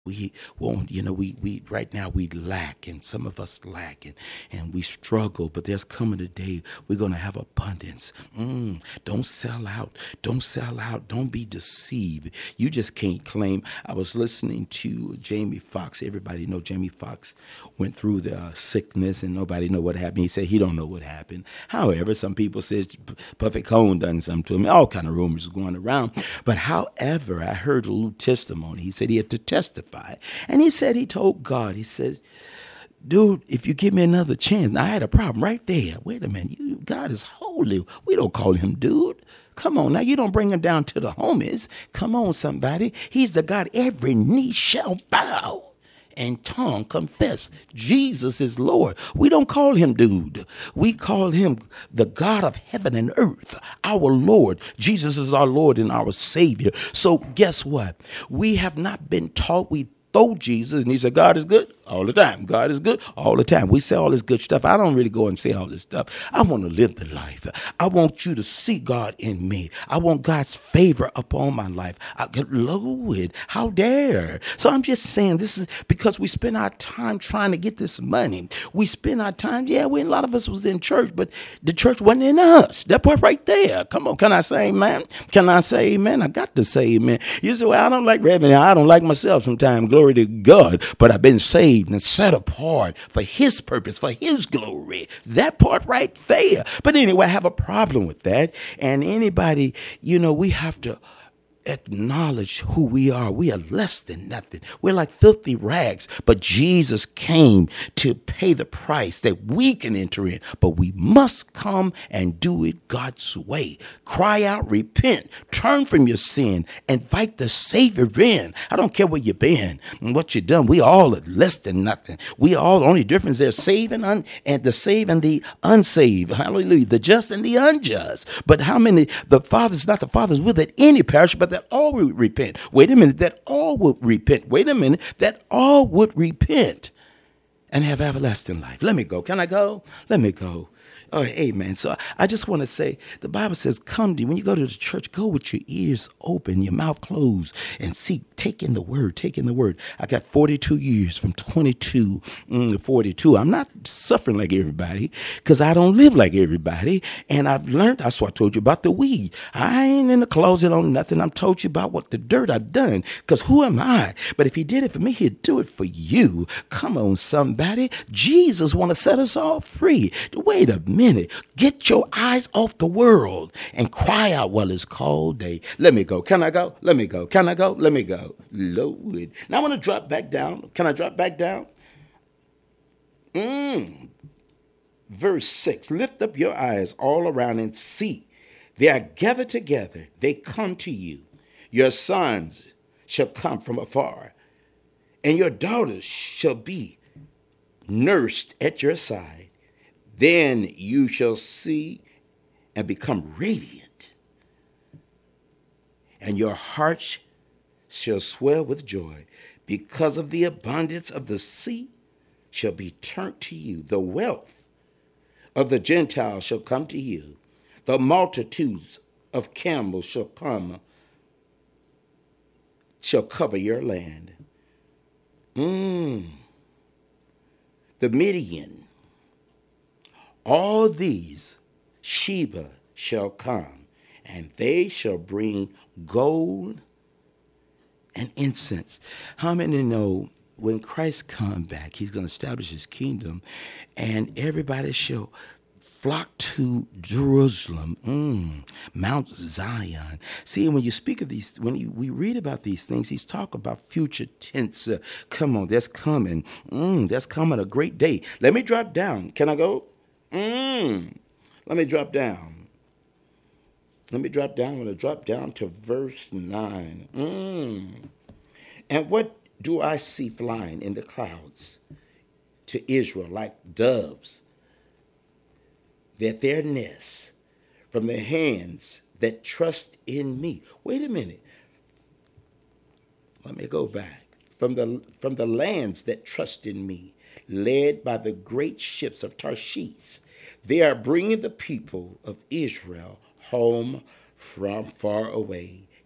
We won't, we right now we lack, and some of us lack, and we struggle, but there's coming a day we're going to have abundance. Don't sell out. Don't sell out. Don't be deceived. You just can't claim. I was listening to Jamie Foxx. Everybody know Jamie Foxx went through the sickness and nobody know what happened. He said he don't know what happened. However, some people said Buffett Cohn done something to him. All kind of rumors going around. But however, I heard a little testimony. He said he had to testify. And he said he told God, he said, dude, if you give me another chance. Now, I had a problem right there. Wait a minute. God is holy. We don't call him dude. Come on. Now, you don't bring him down to the homies. Come on, somebody. He's the God every knee shall bow and tongue confess Jesus is Lord. We don't call him dude. We call him the God of heaven and earth, our Lord. Jesus is our Lord and our Savior. So guess what? We have not been taught. We throw Jesus, and he said, God is good all the time. God is good all the time. We say all this good stuff. I don't really go and say all this stuff. I want to live the life. I want you to see God in me. I want God's favor upon my life. Lord, how dare. So I'm just saying, this is because we spend our time trying to get this money. We spend our time, a lot of us was in church, but the church wasn't in us. That part right there. Come on, can I say amen? Can I say amen? I got to say amen. You say, well, I don't like Reverend. I don't like myself sometimes. Glory to God. But I've been saved and set apart for his purpose, for his glory. That part right there. But anyway, I have a problem with that. And anybody, we have to acknowledge who we are. We are less than nothing. We're like filthy rags, but Jesus came to pay the price that we can enter in, but we must come and do it God's way. Cry out, repent, turn from your sin, invite the Savior in. I don't care where you've been and what you've done. We all are less than nothing. We all, the only difference is saved and the saved and the unsaved. Hallelujah. The just and the unjust. But how many, the Father's not the Father's will that any perish, but that all would repent. Wait a minute, that all would repent. Wait a minute, that all would repent and have everlasting life. Let me go. Can I go? Let me go. Oh, amen. So I just want to say, the Bible says, come to, when you go to the church, go with your ears open, your mouth closed, and take in the word, take in the word. I got 42 years from 22 to 42. I'm not suffering like everybody because I don't live like everybody. And I've learned, that's why I told you about the weed. I ain't in the closet on nothing. I'm told you about what the dirt I've done, because who am I? But if he did it for me, he'd do it for you. Come on, somebody. Jesus want to set us all free. Wait a minute. Get your eyes off the world and cry out while it's cold day. Let me go. Can I go? Let me go. Can I go? Let me go. Lord. Now I want to drop back down. Can I drop back down? Verse 6. Lift up your eyes all around and see. They are gathered together. They come to you. Your sons shall come from afar, and your daughters shall be nursed at your side. Then you shall see and become radiant, and your hearts shall swell with joy, because of the abundance of the sea shall be turned to you. The wealth of the Gentiles shall come to you. The multitudes of camels shall cover your land. The Midian. All these Sheba shall come, and they shall bring gold and incense. How many know when Christ comes back, he's going to establish his kingdom, and everybody shall flock to Jerusalem, Mount Zion. See, when you speak of these, we read about these things, he's talking about future tense. Come on, that's coming. That's coming a great day. Let me drop down. Can I go? Let me drop down. I'm going to drop down to verse 9. And what do I see flying in the clouds to Israel like doves, that their nests from the hands that trust in me. Wait a minute. Let me go back. From the lands that trust in me, led by the great ships of Tarshish, they are bringing the people of Israel home from far away.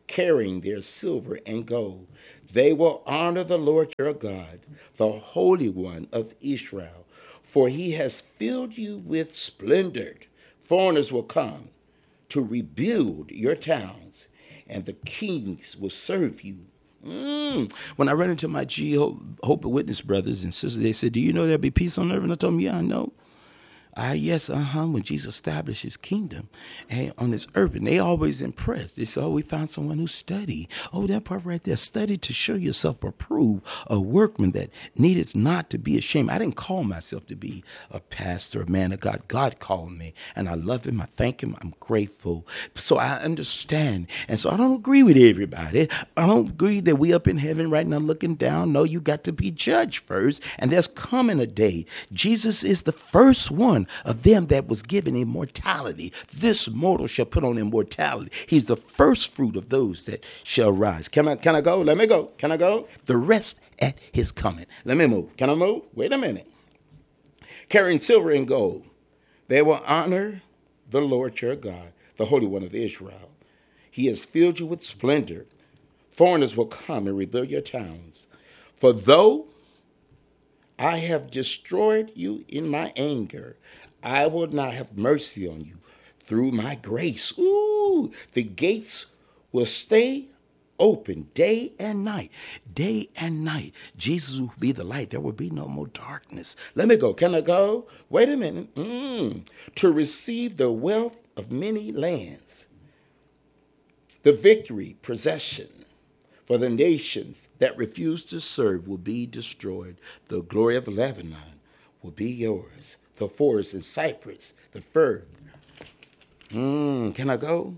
carrying their silver and gold. They will honor the Lord your God, the Holy One of Israel, for he has filled you with splendor. Foreigners will come to rebuild your towns, and the kings will serve you. When I ran into my Jehovah's Witness brothers and sisters, they said, "Do you know there'll be peace on earth?" And I told them, "Yeah, I know." Yes, when Jesus established his kingdom on this earth. And they always impressed. They said, "Oh, we found someone who studied." Oh, that part right there, study to show yourself approved, a workman that needed not to be ashamed. I didn't call myself to be a pastor, a man of God. God called me, and I love him. I thank him. I'm grateful. So I understand. And so I don't agree with everybody. I don't agree that we up in heaven right now looking down. No, you got to be judged first. And there's coming a day. Jesus is the first one of them that was given immortality. This mortal shall put on immortality. He's the first fruit of those that shall rise. Can I go? Let me go. Can I go? The rest at his coming. Let me move. Can I move? Wait a minute. Carrying silver and gold, they will honor the Lord your God, the Holy One of Israel. He has filled you with splendor. Foreigners will come and rebuild your towns. For though I have destroyed you in my anger, I will not have mercy on you through my grace. The gates will stay open day and night. Day and night. Jesus will be the light. There will be no more darkness. Let me go. Can I go? Wait a minute. To receive the wealth of many lands, the victory, possession, for the nations that refuse to serve will be destroyed. The glory of Lebanon will be yours. The forest in Cyprus, the fir. Can I go?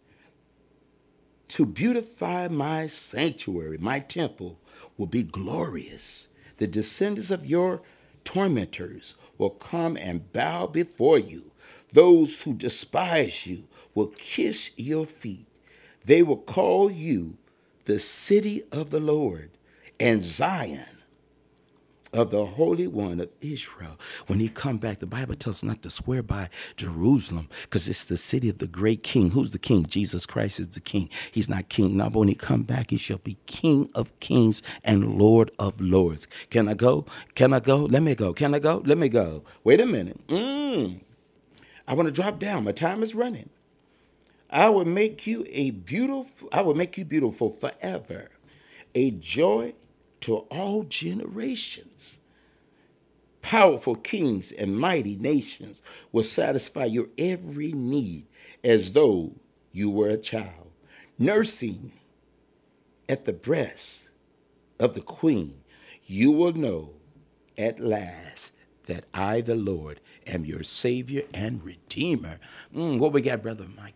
To beautify my sanctuary, my temple will be glorious. The descendants of your tormentors will come and bow before you. Those who despise you will kiss your feet. They will call you the city of the Lord, and Zion of the Holy One of Israel. When he come back, the Bible tells us not to swear by Jerusalem, because it's the city of the great king. Who's the king? Jesus Christ is the king. He's not king now, but when he come back, he shall be King of kings and Lord of lords. Can I go? Can I go? Let me go. Can I go? Let me go. Wait a minute. I want to drop down. My time is running. I will make you beautiful forever, a joy to all generations. Powerful kings and mighty nations will satisfy your every need as though you were a child, nursing at the breast of the queen. You will know at last that I, the Lord, am your Savior and Redeemer. What we got, Brother Michael?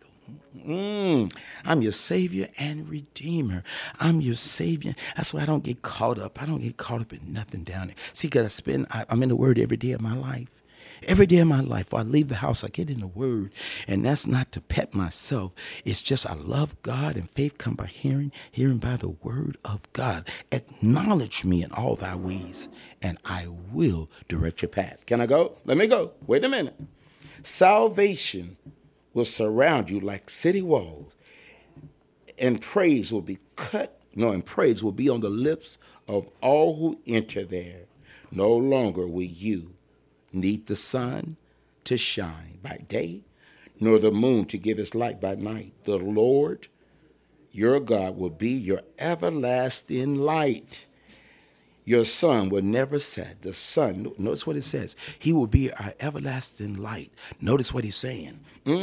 I'm your Savior and Redeemer. I'm your Savior. That's why I don't get caught up. I don't get caught up in nothing down there. See, because I'm in the Word every day of my life. Every day of my life, when I leave the house, I get in the Word. And that's not to pet myself. It's just I love God, and faith comes by hearing, hearing by the Word of God. Acknowledge me in all thy ways, and I will direct your path. Can I go? Let me go. Wait a minute. Salvation will surround you like city walls, and praise will be praise will be on the lips of all who enter there. No longer will you need the sun to shine by day, nor the moon to give its light by night. The Lord, your God, will be your everlasting light. Your sun will never set. The sun, notice what it says. He will be our everlasting light. Notice what he's saying.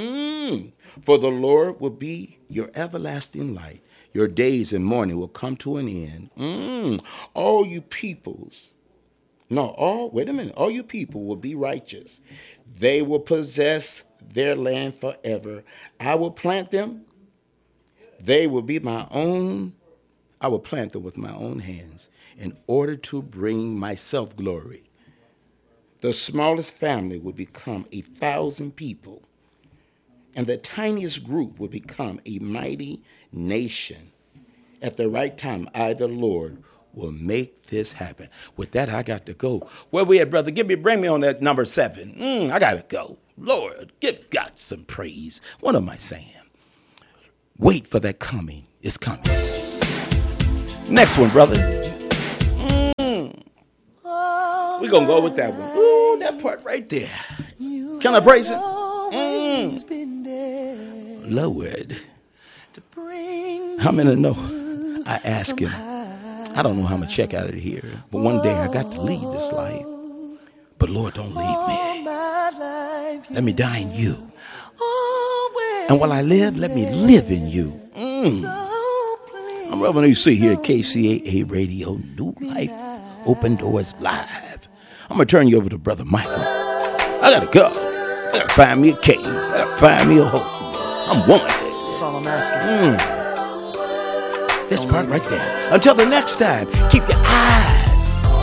For the Lord will be your everlasting light. Your days and morning will come to an end. All you peoples, all you people will be righteous. They will possess their land forever. I will plant them. They will be my own. I will plant them with my own hands in order to bring myself glory. The smallest family will become 1,000 people, and the tiniest group will become a mighty nation. At the right time, I, the Lord, will make this happen. With that, I got to go. Where we at, brother? Bring me on that number 7. I got to go. Lord, give God some praise. What am I saying? Wait for that coming. It's coming. Next one, brother. We're going to go with that one. Ooh, that part right there. Can I praise him? Lord. How many know? I asked him. I don't know how I'm going to check out of here. But one day I got to leave this life. But Lord, don't leave me. Let me die in you. And while I live, let me live in you. I'm Reverend AC here at KCAA Radio, New Life, Open Doors Live. I'm going to turn you over to Brother Michael. I got to go. I got to find me a cave. I got to find me a hole. I'm wanted. That's all I'm asking. This part right there. Until the next time, keep your eyes